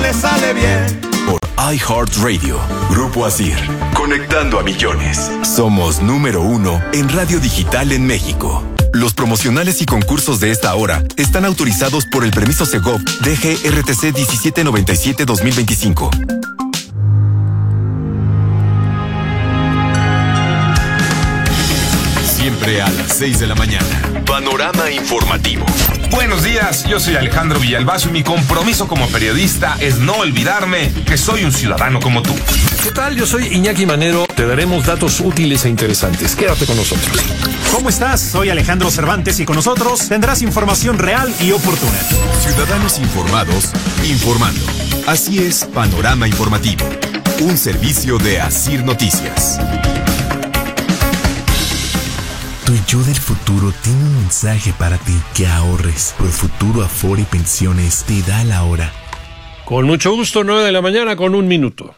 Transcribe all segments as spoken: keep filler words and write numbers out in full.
me sale bien. Por iHeartRadio, Grupo Asir, conectando a millones. Somos número uno en radio digital en México. Los promocionales y concursos de esta hora están autorizados por el permiso Segov D G R T C diecisiete noventa y siete dos mil veinticinco. Siempre a las seis de la mañana. Panorama informativo. Buenos días, yo soy Alejandro Villalbazo y mi compromiso como periodista es no olvidarme que soy un ciudadano como tú. ¿Qué tal? Yo soy Iñaki Manero. Te daremos datos útiles e interesantes. Quédate con nosotros. ¿Cómo estás? Soy Alejandro Cervantes y con nosotros tendrás información real y oportuna. Ciudadanos informados, informando. Así es Panorama Informativo, un servicio de Asir Noticias. Tu yo del futuro tiene un mensaje para ti: que ahorres. Profuturo Afore y Pensiones te da la hora. Con mucho gusto, nueve de la mañana con un minuto.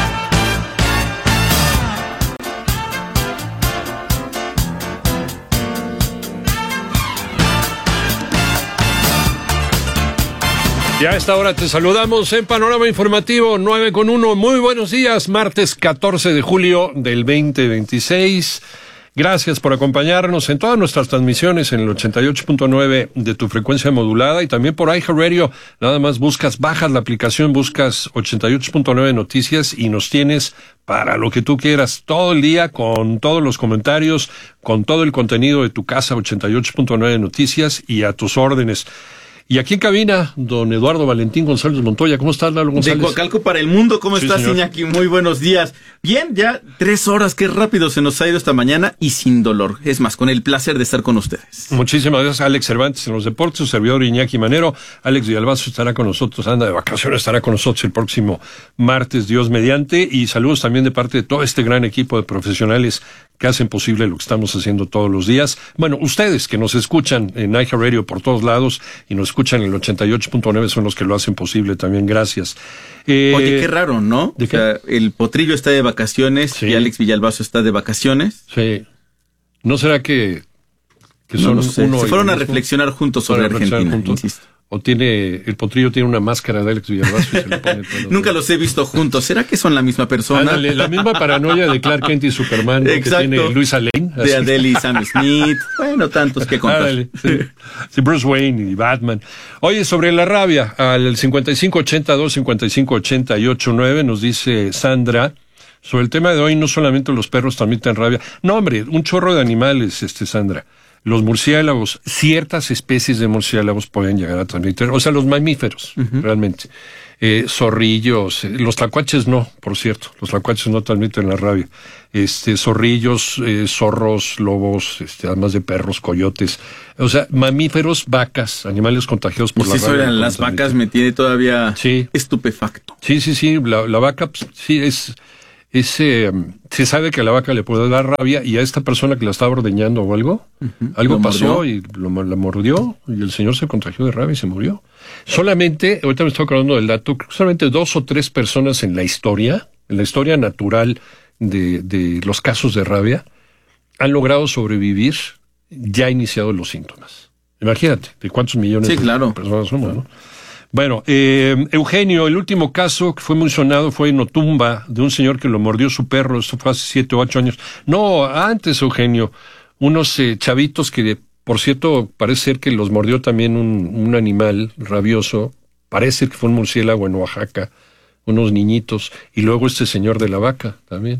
Y a esta hora te saludamos en Panorama Informativo nueve con uno. Muy buenos días, martes catorce de julio del veinte veintiséis. Gracias por acompañarnos en todas nuestras transmisiones en el ochenta y ocho punto nueve de tu frecuencia modulada y también por iHeartRadio. Nada más buscas, bajas la aplicación, buscas ochenta y ocho punto nueve Noticias y nos tienes para lo que tú quieras todo el día, con todos los comentarios, con todo el contenido de tu casa, ochenta y ocho punto nueve Noticias y a tus órdenes. Y aquí en cabina, don Eduardo Valentín González Montoya. ¿Cómo estás, Lalo González? De Coacalco para el mundo. ¿Cómo sí, estás, señor. Iñaki? Muy buenos días. Bien, ya tres horas. Qué rápido se nos ha ido esta mañana y sin dolor. Es más, con el placer de estar con ustedes. Muchísimas gracias, Alex Cervantes en los deportes, su servidor Iñaki Manero. Alex Villalbazo estará con nosotros, anda de vacaciones, estará con nosotros el próximo martes, Dios mediante. Y saludos también de parte de todo este gran equipo de profesionales que hacen posible lo que estamos haciendo todos los días. Bueno, ustedes que nos escuchan en iHeartRadio por todos lados y nos escuchan en el ochenta y ocho punto nueve son los que lo hacen posible también. Gracias. Eh, Oye, qué raro, ¿no? ¿De o sea, el Potrillo está de vacaciones sí. y Alex Villalbazo está de vacaciones. Sí. ¿No será que, que No son lo sé. uno Se y fueron lo a mismo? reflexionar juntos sobre Para reflexionar Argentina, juntos. insisto. O tiene, el Potrillo tiene una máscara de Alex Villalbazo y se le pone todos los Nunca días. los he visto juntos. ¿Será que son la misma persona? Ándale, la misma paranoia de Clark Kent y Superman, ¿no? Que tiene Luisa Lane. De Adele y Sam Smith. Bueno, tantos que contar. Ándale, sí. Sí, Bruce Wayne y Batman. Oye, sobre la rabia, al cincuenta y cinco ochenta y dos, cincuenta y cinco ochenta y ocho nueve nos dice Sandra, sobre el tema de hoy, no solamente los perros transmiten rabia. No, hombre, un chorro de animales, este Sandra. Los murciélagos, ciertas especies de murciélagos pueden llegar a transmitir, o sea, los mamíferos, uh-huh. realmente. Eh, zorrillos, eh, los tlacuaches no, por cierto, los tlacuaches no transmiten la rabia. Este, zorrillos, eh, zorros, lobos, este, además de perros, coyotes. O sea, mamíferos, vacas, animales contagiados por pues la eso rabia. Eso de las vacas me tiene todavía sí. estupefacto. Sí, sí, sí, la, la vaca, pues, sí, es... Es, eh, se sabe que a la vaca le puede dar rabia y a esta persona que la estaba ordeñando o algo, uh-huh. algo pasó mordió. y lo, la mordió y el señor se contagió de rabia y se murió. Solamente, ahorita me estoy acordando del dato, creo que solamente dos o tres personas en la historia, en la historia natural de, de los casos de rabia, han logrado sobrevivir ya iniciados los síntomas. Imagínate, de cuántos millones sí, claro. de personas somos, ¿no? Bueno, eh, Eugenio, el último caso que fue muy sonado fue en Otumba, de un señor que lo mordió su perro, esto fue hace siete o ocho años. No, antes, Eugenio, unos eh, chavitos que, por cierto, parece ser que los mordió también un, un animal rabioso, parece que fue un murciélago en Oaxaca, unos niñitos, y luego este señor de la vaca también.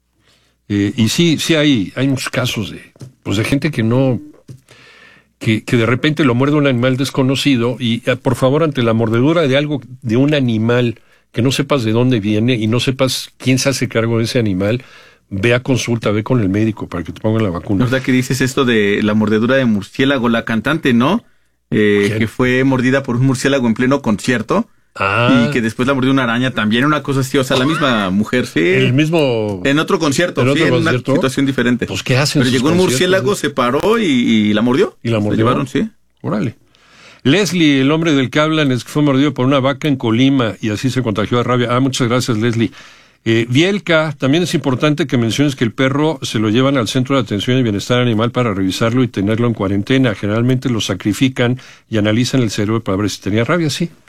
Eh, y sí, sí hay, hay muchos casos de, pues de gente que no... Que, que de repente lo muerde un animal desconocido y, por favor, ante la mordedura de algo, de un animal que no sepas de dónde viene y no sepas quién se hace cargo de ese animal, ve a consulta, ve con el médico para que te pongan la vacuna. ¿No es verdad que dices esto de la mordedura de murciélago? La cantante, ¿no? Eh, que fue mordida por un murciélago en pleno concierto. Ah. Y que después la mordió una araña también, una cosa así, o sea, la misma mujer, sí. El mismo... En otro concierto, ¿En sí, otro en concierto? una situación diferente. Pues, ¿qué hacen? Pero llegó un murciélago, se paró y, y la mordió. ¿Y la mordió? La llevaron, sí. Órale. Leslie, el hombre del que hablan, es que fue mordido por una vaca en Colima y así se contagió de rabia. Ah, muchas gracias, Leslie. Eh, Vielka, también es importante que menciones que el perro se lo llevan al Centro de Atención y Bienestar Animal para revisarlo y tenerlo en cuarentena. Generalmente lo sacrifican y analizan el cerebro para ver si tenía rabia. Sí,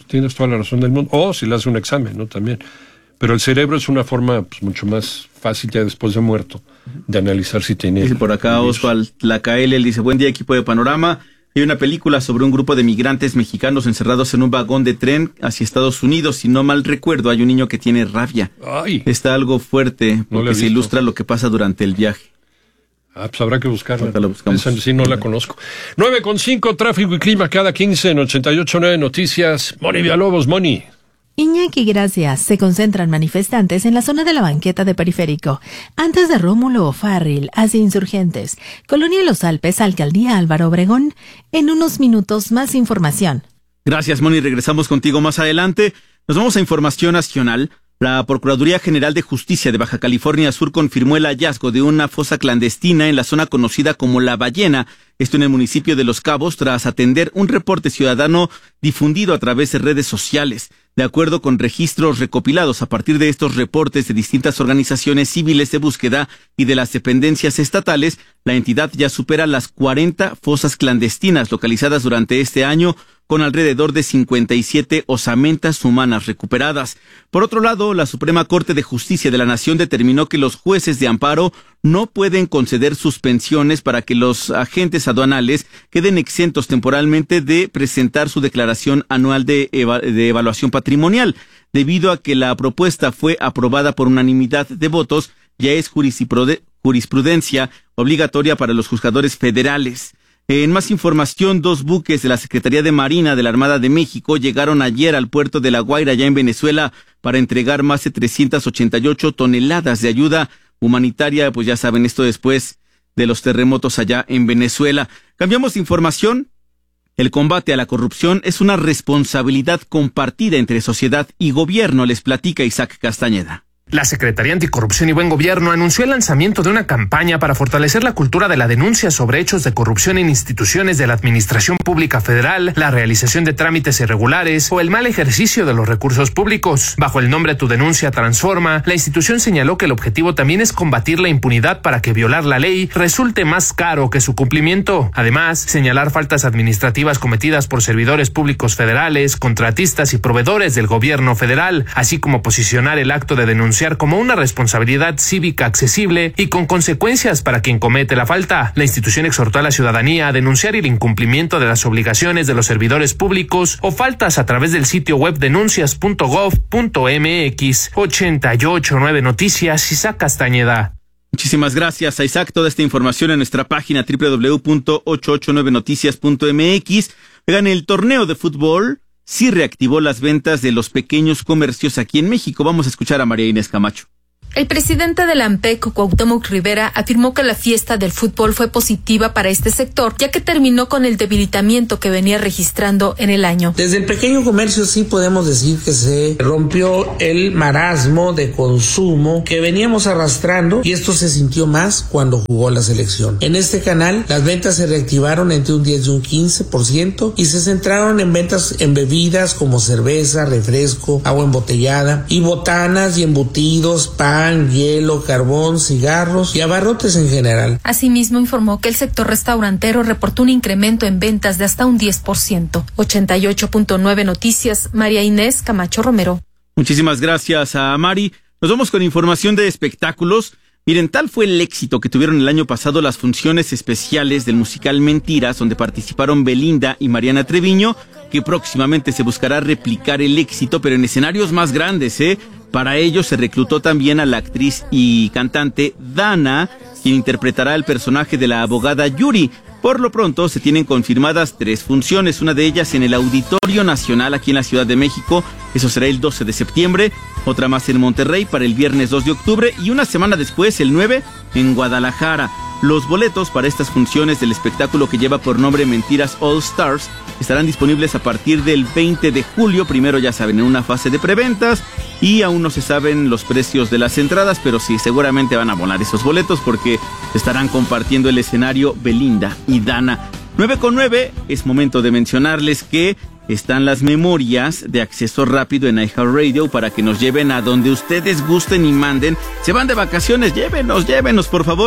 tienes toda la razón del mundo. O si le hace un examen, ¿no? También. Pero el cerebro es una forma pues, mucho más fácil ya después de muerto de analizar si tiene... Dice por acá Oswald Lacael, él dice, buen día equipo de Panorama. Hay una película sobre un grupo de migrantes mexicanos encerrados en un vagón de tren hacia Estados Unidos. Si no mal recuerdo, hay un niño que tiene rabia. Ay. Está algo fuerte porque no se ilustra lo que pasa durante el viaje. Ah, pues habrá que buscarla. La buscamos. Esa sí no la conozco. nueve con cinco, tráfico y clima cada quince en ochenta y ocho punto nueve Noticias. Moni Villalobos, Moni. Iñaki, gracias. Se concentran manifestantes en la zona de la banqueta de Periférico, antes de Rómulo O'Farrill, hacia Insurgentes, Colonia Los Alpes, Alcaldía Álvaro Obregón. En unos minutos más información. Gracias, Moni. Regresamos contigo más adelante. Nos vamos a información nacional. La Procuraduría General de Justicia de Baja California Sur confirmó el hallazgo de una fosa clandestina en la zona conocida como La Ballena, esto en el municipio de Los Cabos, tras atender un reporte ciudadano difundido a través de redes sociales. De acuerdo con registros recopilados a partir de estos reportes de distintas organizaciones civiles de búsqueda y de las dependencias estatales, la entidad ya supera las cuarenta fosas clandestinas localizadas durante este año, con alrededor de cincuenta y siete osamentas humanas recuperadas. Por otro lado, la Suprema Corte de Justicia de la Nación determinó que los jueces de amparo no pueden conceder suspensiones para que los agentes aduanales queden exentos temporalmente de presentar su declaración anual de, eva- de evaluación patrimonial. Debido a que la propuesta fue aprobada por unanimidad de votos, ya es jurisprudencia obligatoria para los juzgadores federales. En más información, dos buques de la Secretaría de Marina de la Armada de México llegaron ayer al puerto de La Guaira, ya en Venezuela, para entregar más de trescientas ochenta y ocho toneladas de ayuda humanitaria, pues ya saben, esto después de los terremotos allá en Venezuela. Cambiamos de información. El combate a la corrupción es una responsabilidad compartida entre sociedad y gobierno, les platica Isaac Castañeda. La Secretaría Anticorrupción y Buen Gobierno anunció el lanzamiento de una campaña para fortalecer la cultura de la denuncia sobre hechos de corrupción en instituciones de la Administración Pública Federal, la realización de trámites irregulares o el mal ejercicio de los recursos públicos. Bajo el nombre Tu Denuncia Transforma, la institución señaló que el objetivo también es combatir la impunidad para que violar la ley resulte más caro que su cumplimiento. Además, señalar faltas administrativas cometidas por servidores públicos federales, contratistas y proveedores del gobierno federal, así como posicionar el acto de denuncia como una responsabilidad cívica accesible y con consecuencias para quien comete la falta. La institución exhortó a la ciudadanía a denunciar el incumplimiento de las obligaciones de los servidores públicos o faltas a través del sitio web denuncias punto gov punto mx. ochenta y ocho punto nueve Noticias, Isaac Castañeda. Muchísimas gracias a Isaac. Toda esta información en nuestra página doble u doble u doble u punto ochocientos ochenta y nueve noticias punto mx. Oigan, el torneo de fútbol sí reactivó las ventas de los pequeños comercios aquí en México. Vamos a escuchar a María Inés Camacho. El presidente de la AMPEC, Cuauhtémoc Rivera, afirmó que la fiesta del fútbol fue positiva para este sector, ya que terminó con el debilitamiento que venía registrando en el año. Desde el pequeño comercio sí podemos decir que se rompió el marasmo de consumo que veníamos arrastrando, y esto se sintió más cuando jugó la selección. En este canal, las ventas se reactivaron entre un diez y un quince por ciento y se centraron en ventas en bebidas como cerveza, refresco, agua embotellada y botanas y embutidos, pan, hielo, carbón, cigarros y abarrotes en general. Asimismo, informó que el sector restaurantero reportó un incremento en ventas de hasta un diez por ciento. ochenta y ocho punto nueve Noticias, María Inés Camacho Romero. Muchísimas gracias a Mari. Nos vamos con información de espectáculos. Miren, tal fue el éxito que tuvieron el año pasado las funciones especiales del musical Mentiras, donde participaron Belinda y Mariana Treviño, que próximamente se buscará replicar el éxito, pero en escenarios más grandes, ¿eh? Para ello se reclutó también a la actriz y cantante Dana, quien interpretará el personaje de la abogada Yuri. Por lo pronto se tienen confirmadas tres funciones, una de ellas en el Auditorio Nacional aquí en la Ciudad de México, eso será el doce de septiembre, otra más en Monterrey para el viernes dos de octubre y una semana después, el nueve, en Guadalajara. Los boletos para estas funciones del espectáculo, que lleva por nombre Mentiras All Stars, estarán disponibles a partir del veinte de julio, primero ya saben, en una fase de preventas, y aún no se saben los precios de las entradas, pero sí, seguramente van a volar esos boletos porque estarán compartiendo el escenario Belinda y Dana. nueve con nueve, es momento de mencionarles que están las memorias de acceso rápido en iHeartRadio para que nos lleven a donde ustedes gusten y manden. Se van de vacaciones, llévenos, llévenos, por favor.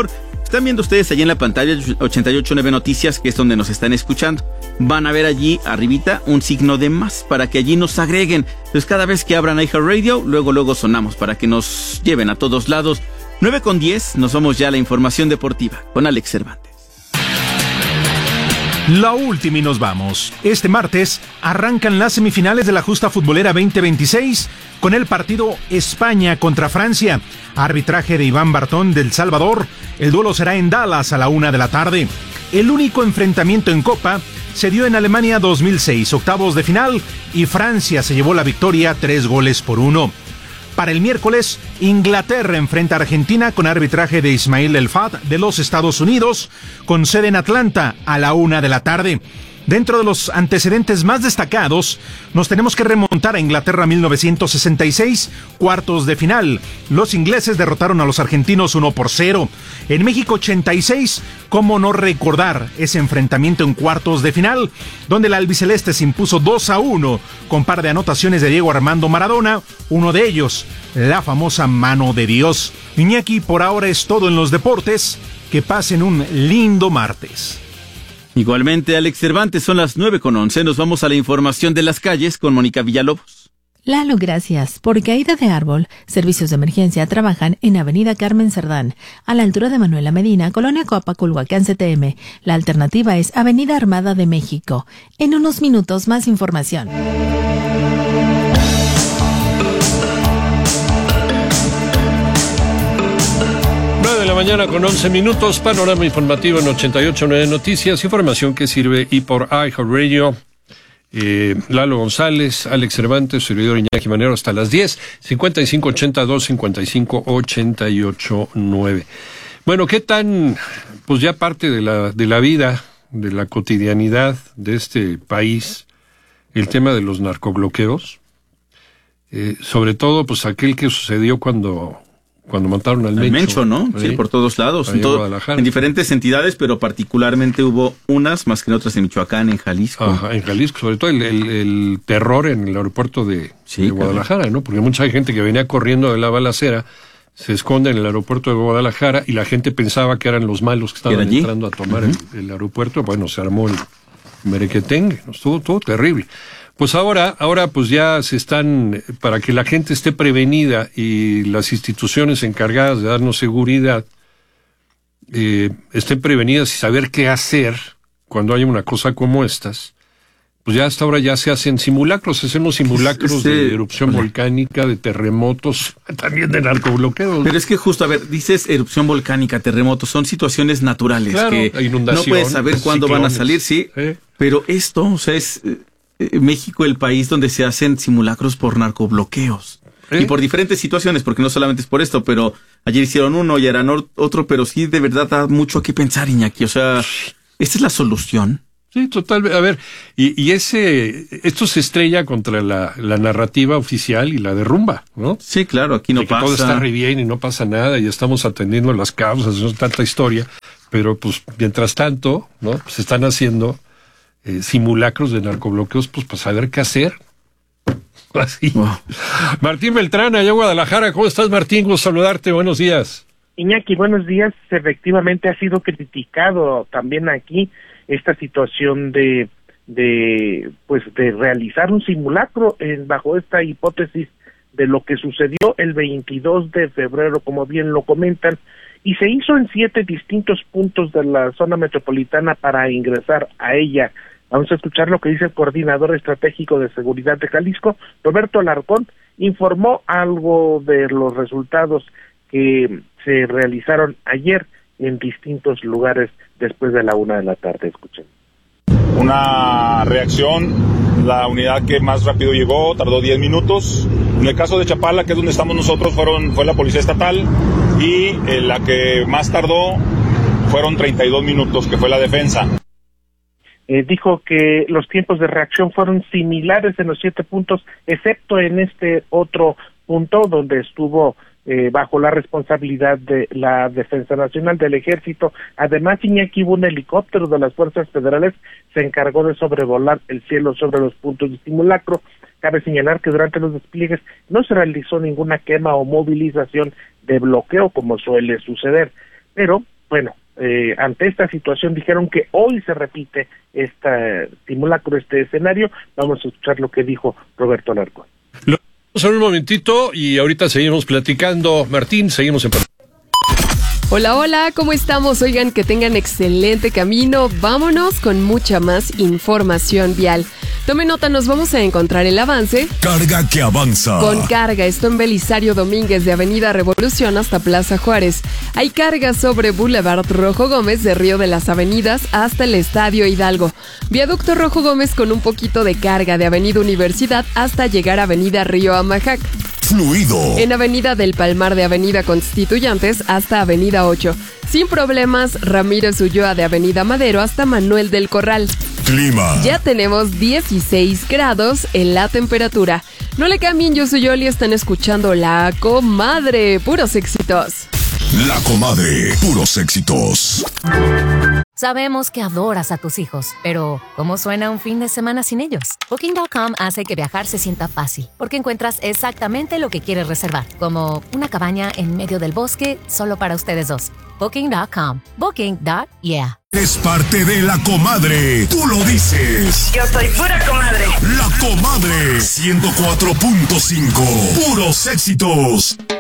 Están viendo ustedes allí en la pantalla ochenta y ocho punto nueve Noticias, que es donde nos están escuchando. Van a ver allí arribita un signo de más para que allí nos agreguen. Entonces cada vez que abran iHeartRadio, luego luego sonamos para que nos lleven a todos lados. nueve con diez, nos vamos ya a la información deportiva con Alex Cervantes. La última y nos vamos. Este martes arrancan las semifinales de la Justa Futbolera veinte veintiséis con el partido España contra Francia. Arbitraje de Iván Bartón del Salvador. El duelo será en Dallas a la una de la tarde. El único enfrentamiento en Copa se dio en Alemania dos mil seis, octavos de final, y Francia se llevó la victoria tres goles por uno. Para el miércoles, Inglaterra enfrenta a Argentina con arbitraje de Ismail El Fad de los Estados Unidos, con sede en Atlanta a la una de la tarde. Dentro de los antecedentes más destacados, nos tenemos que remontar a Inglaterra mil novecientos sesenta y seis, cuartos de final. Los ingleses derrotaron a los argentinos uno por cero. En México ochenta y seis, ¿cómo no recordar ese enfrentamiento en cuartos de final? Donde el albiceleste se impuso dos a uno con par de anotaciones de Diego Armando Maradona, uno de ellos, la famosa mano de Dios. Iñaki, por ahora es todo en los deportes. Que pasen un lindo martes. Igualmente, Alex Cervantes, son las nueve con once. Nos vamos a la información de las calles con Mónica Villalobos. Lalo, gracias. Por caída de árbol, servicios de emergencia trabajan en Avenida Carmen Cerdán, a la altura de Manuela Medina, Colonia Coapa-Culhuacán, C T M. La alternativa es Avenida Armada de México. En unos minutos, más información. nueve de la mañana con once minutos, panorama informativo en ochenta y ocho punto nueve Noticias, información que sirve y por iHeartRadio. Eh, Lalo González, Alex Cervantes, servidor Iñaki Manero, hasta las diez, cincuenta y cinco ochenta y dos, cincuenta y cinco ochenta y ocho nueve. Bueno, ¿qué tan, pues ya parte de la, de la vida, de la cotidianidad de este país, el tema de los narcobloqueos? Eh, sobre todo, pues aquel que sucedió cuando... Cuando mataron al Mencho. El Mencho, ¿no? Sí, sí, por todos lados. En, todo, en diferentes entidades, pero particularmente hubo unas, más que en otras, en Michoacán, en Jalisco. Ajá, en Jalisco, sobre todo el, el, el terror en el aeropuerto de, sí, de Guadalajara, claro. ¿No? Porque mucha gente que venía corriendo de la balacera se esconde en el aeropuerto de Guadalajara y la gente pensaba que eran los malos que estaban entrando a tomar uh-huh. el, el aeropuerto. Bueno, se armó el merequetengue, ¿no? Estuvo todo terrible. Pues ahora, ahora pues ya se están, para que la gente esté prevenida y las instituciones encargadas de darnos seguridad eh, estén prevenidas y saber qué hacer cuando haya una cosa como estas, pues ya hasta ahora ya se hacen simulacros, hacemos simulacros este, de erupción vale. volcánica, de terremotos, también de narcobloqueos. Pero es que justo, a ver, dices erupción volcánica, terremotos, son situaciones naturales, claro, que no puedes saber cuándo ciclones, van a salir, sí, ¿eh? Pero esto, o sea, es... México, el país donde se hacen simulacros por narcobloqueos. ¿Eh? Y por diferentes situaciones, porque no solamente es por esto, pero ayer hicieron uno y harán otro, pero sí, de verdad da mucho que pensar, Iñaki. O sea, ¿esta es la solución? Sí, total. A ver, y, y ese, esto se estrella contra la, la narrativa oficial y la derrumba, ¿no? Sí, claro, aquí no de que pasa. Todo está re bien y no pasa nada y estamos atendiendo las causas, no es tanta historia, pero pues mientras tanto, ¿no? Se pues están haciendo Eh, simulacros de narcobloqueos, pues para saber qué hacer. Así. Wow. Martín Beltrán, allá en Guadalajara. ¿Cómo estás, Martín? Gusto saludarte. Buenos días. Iñaki, buenos días. Efectivamente ha sido criticado también aquí esta situación de de pues de realizar un simulacro en, bajo esta hipótesis de lo que sucedió el veintidós de febrero, como bien lo comentan, y se hizo en siete distintos puntos de la zona metropolitana para ingresar a ella. Vamos a escuchar lo que dice el coordinador estratégico de seguridad de Jalisco, Roberto Alarcón, informó algo de los resultados que se realizaron ayer en distintos lugares después de la una de la tarde. Escuchen. Una reacción, la unidad que más rápido llegó tardó diez minutos. En el caso de Chapala, que es donde estamos nosotros, fueron fue la Policía Estatal, y eh, la que más tardó fueron treinta y dos minutos, que fue la defensa. Eh, dijo que los tiempos de reacción fueron similares en los siete puntos, excepto en este otro punto donde estuvo eh, bajo la responsabilidad de la Defensa Nacional, del Ejército. Además, Iñaki, hubo un helicóptero de las Fuerzas Federales, se encargó de sobrevolar el cielo sobre los puntos de simulacro. Cabe señalar que durante los despliegues no se realizó ninguna quema o movilización de bloqueo, como suele suceder, pero bueno, eh, ante esta situación dijeron que hoy se repite este simulacro, este escenario. Vamos a escuchar lo que dijo Roberto Alarcón. Lo vamos a ver un momentito y ahorita seguimos platicando. Martín, seguimos en... Hola, hola, ¿cómo estamos? Oigan, que tengan excelente camino. Vámonos con mucha más información vial. Tome nota, nos vamos a encontrar el avance. Carga que avanza. Con carga, esto en Belisario Domínguez de Avenida Revolución hasta Plaza Juárez. Hay carga sobre Boulevard Rojo Gómez de Río de las Avenidas hasta el Estadio Hidalgo. Viaducto Rojo Gómez con un poquito de carga de Avenida Universidad hasta llegar a Avenida Río Amajac. Fluido. En Avenida del Palmar de Avenida Constituyentes hasta Avenida ocho. Sin problemas, Ramírez Ulloa de Avenida Madero hasta Manuel del Corral. Clima. Ya tenemos dieciséis grados en la temperatura. No le cambien, yo soy Yoli, están escuchando La Comadre, puros éxitos. La Comadre, puros éxitos. Sabemos que adoras a tus hijos, pero ¿cómo suena un fin de semana sin ellos? Booking punto com hace que viajar se sienta fácil, porque encuentras exactamente lo que quieres reservar, como una cabaña en medio del bosque solo para ustedes dos. Booking punto com. Booking punto yeah. Es parte de La Comadre. Tú lo dices. Yo soy pura comadre. La Comadre. ciento cuatro punto cinco. Puros éxitos.